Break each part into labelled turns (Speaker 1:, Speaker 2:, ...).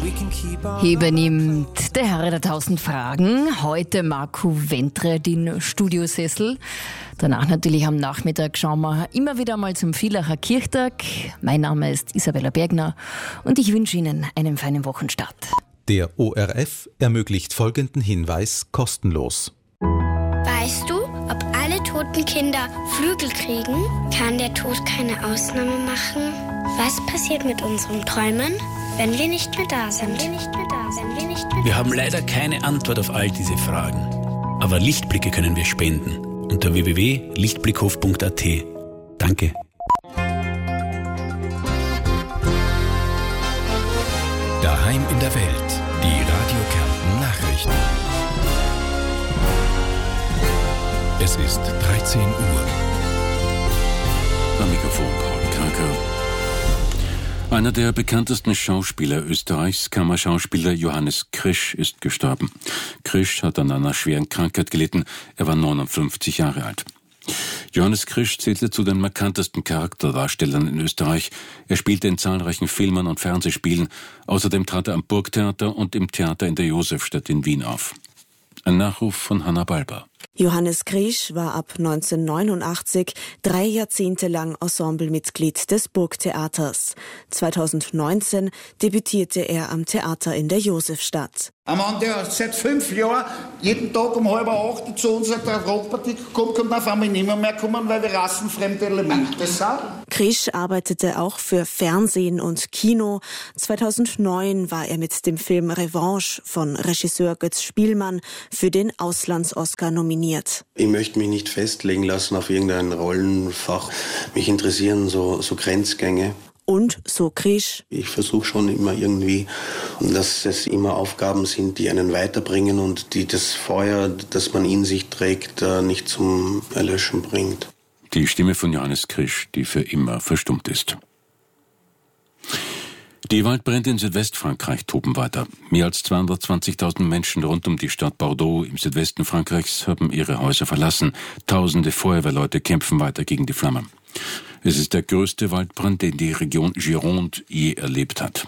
Speaker 1: Hier nimmt der Herr der 1000 Fragen. Heute Marco Ventre den Studiosessel. Danach natürlich am Nachmittag schauen wir immer wieder mal zum Villacher Kirchtag. Mein Name ist Isabella Bergner und ich wünsche Ihnen einen feinen Wochenstart.
Speaker 2: Der ORF ermöglicht folgenden Hinweis kostenlos.
Speaker 3: Weißt du, ob alle toten Kinder Flügel kriegen? Kann der Tod keine Ausnahme machen? Was passiert mit unseren Träumen, wenn wir nicht mehr da sind?
Speaker 4: Wir haben leider keine Antwort auf all diese Fragen. Aber Lichtblicke können wir spenden. Unter www.lichtblickhof.at. Danke.
Speaker 5: Daheim in der Welt. Die Radio Kärnten Nachrichten. Es ist 13 Uhr.
Speaker 6: Am Mikrofon Paul Kranker. Einer der bekanntesten Schauspieler Österreichs, Kammerschauspieler Johannes Krisch, ist gestorben. Krisch hat an einer schweren Krankheit gelitten. Er war 59 Jahre alt. Johannes Krisch zählte zu den markantesten Charakterdarstellern in Österreich. Er spielte in zahlreichen Filmen und Fernsehspielen. Außerdem trat er am Burgtheater und im Theater in der Josefstadt in Wien auf. Ein Nachruf von Hanna Balber.
Speaker 7: Johannes Krisch war ab 1989 3 Jahrzehnte lang Ensemblemitglied des Burgtheaters. 2019 debütierte er am Theater in der Josefstadt.
Speaker 8: Ein Mann, der seit 5 Jahren jeden Tag um 7:30 zu uns eine Rockpartie kommt auf einmal nicht mehr kommen, weil wir rassenfremde Elemente sind.
Speaker 7: Krisch arbeitete auch für Fernsehen und Kino. 2009 war er mit dem Film Revanche von Regisseur Götz Spielmann für den Auslands-Oscar nominiert.
Speaker 9: Ich möchte mich nicht festlegen lassen auf irgendein Rollenfach. Mich interessieren so Grenzgänge.
Speaker 7: Und so Krisch.
Speaker 9: Ich versuche schon immer irgendwie, dass es immer Aufgaben sind, die einen weiterbringen und die das Feuer, das man in sich trägt, nicht zum Erlöschen bringt.
Speaker 6: Die Stimme von Johannes Krisch, die für immer verstummt ist. Die Waldbrände in Südwestfrankreich toben weiter. Mehr als 220.000 Menschen rund um die Stadt Bordeaux im Südwesten Frankreichs haben ihre Häuser verlassen. Tausende Feuerwehrleute kämpfen weiter gegen die Flammen. Es ist der größte Waldbrand, den die Region Gironde je erlebt hat.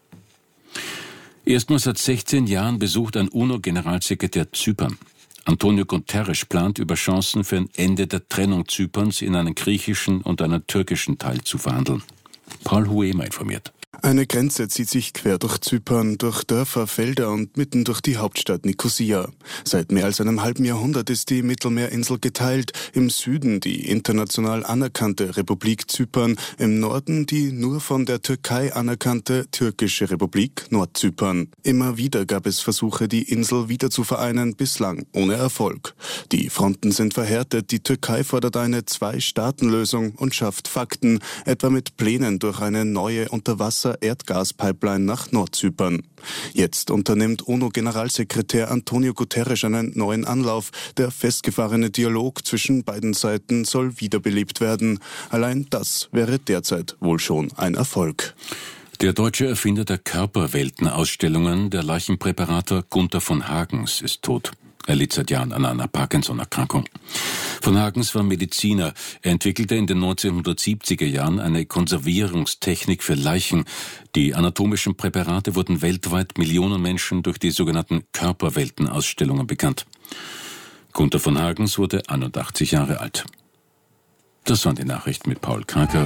Speaker 6: Erstmals seit 16 Jahren besucht ein UNO-Generalsekretär Zypern. Antonio Guterres plant, über Chancen für ein Ende der Trennung Zyperns in einen griechischen und einen türkischen Teil zu verhandeln. Paul Huema informiert.
Speaker 10: Eine Grenze zieht sich quer durch Zypern, durch Dörfer, Felder und mitten durch die Hauptstadt Nikosia. Seit mehr als einem halben Jahrhundert ist die Mittelmeerinsel geteilt. Im Süden die international anerkannte Republik Zypern, im Norden die nur von der Türkei anerkannte türkische Republik Nordzypern. Immer wieder gab es Versuche, die Insel wieder zu vereinen, bislang ohne Erfolg. Die Fronten sind verhärtet, die Türkei fordert eine Zwei-Staaten-Lösung und schafft Fakten, etwa mit Plänen durch eine neue Erdgaspipeline nach Nordzypern. Jetzt unternimmt UNO-Generalsekretär Antonio Guterres einen neuen Anlauf. Der festgefahrene Dialog zwischen beiden Seiten soll wiederbelebt werden. Allein das wäre derzeit wohl schon ein Erfolg.
Speaker 6: Der deutsche Erfinder der Körperweltenausstellungen, der Leichenpräparator Gunther von Hagens, ist tot. Er litt seit Jahren an einer Parkinson-Erkrankung. Von Hagens war Mediziner. Er entwickelte in den 1970er Jahren eine Konservierungstechnik für Leichen. Die anatomischen Präparate wurden weltweit Millionen Menschen durch die sogenannten Körperweltenausstellungen bekannt. Gunther von Hagens wurde 81 Jahre alt. Das waren die Nachrichten mit Paul Kranker.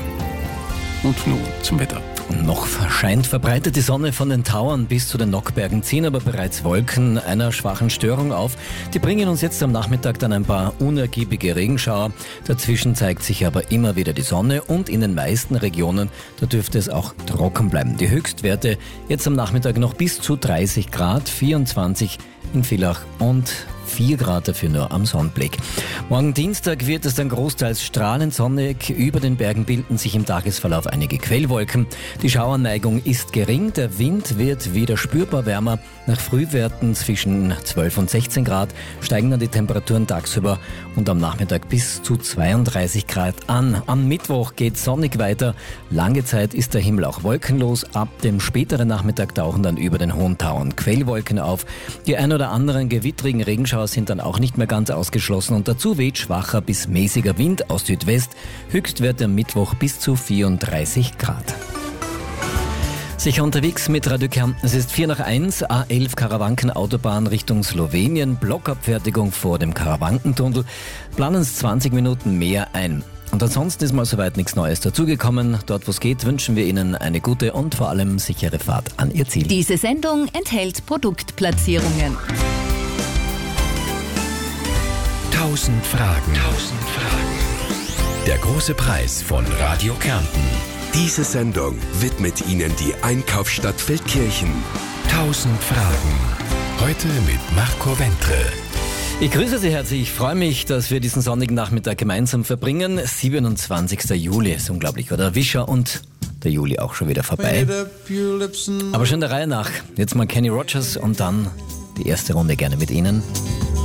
Speaker 6: Und nun zum Wetter.
Speaker 11: Noch scheint verbreitet die Sonne von den Tauern bis zu den Nockbergen, ziehen aber bereits Wolken einer schwachen Störung auf. Die bringen uns jetzt am Nachmittag dann ein paar unergiebige Regenschauer. Dazwischen zeigt sich aber immer wieder die Sonne und in den meisten Regionen, da dürfte es auch trocken bleiben. Die Höchstwerte jetzt am Nachmittag noch bis zu 30 Grad, 24 in Villach und 4 Grad dafür nur am Sonnenblick. Morgen Dienstag wird es dann großteils strahlend sonnig. Über den Bergen bilden sich im Tagesverlauf einige Quellwolken. Die Schauerneigung ist gering. Der Wind wird wieder spürbar wärmer. Nach Frühwerten zwischen 12 und 16 Grad steigen dann die Temperaturen tagsüber und am Nachmittag bis zu 32 Grad an. Am Mittwoch geht sonnig weiter. Lange Zeit ist der Himmel auch wolkenlos. Ab dem späteren Nachmittag tauchen dann über den hohen Tauern Quellwolken auf. Die ein oder anderen gewittrigen Regenschauer sind dann auch nicht mehr ganz ausgeschlossen und dazu weht schwacher bis mäßiger Wind aus Südwest. Höchstwerte am Mittwoch bis zu 34 Grad. Sicher unterwegs mit Radio Kärnten. Es ist 4:01, A11 Karawanken-Autobahn Richtung Slowenien. Blockabfertigung vor dem Karawankentunnel. Planen es 20 Minuten mehr ein. Und ansonsten ist mal soweit nichts Neues dazugekommen. Dort, wo es geht, wünschen wir Ihnen eine gute und vor allem sichere Fahrt an Ihr Ziel.
Speaker 1: Diese Sendung enthält Produktplatzierungen.
Speaker 5: 1000 Fragen. Der große Preis von Radio Kärnten. Diese Sendung widmet Ihnen die Einkaufsstadt Feldkirchen. 1000 Fragen. Heute mit Marco Ventre.
Speaker 11: Ich grüße Sie herzlich. Ich freue mich, dass wir diesen sonnigen Nachmittag gemeinsam verbringen. 27. Juli, ist unglaublich, oder? Wischer und der Juli auch schon wieder vorbei. Aber schon der Reihe nach. Jetzt mal Kenny Rogers und dann die erste Runde gerne mit Ihnen.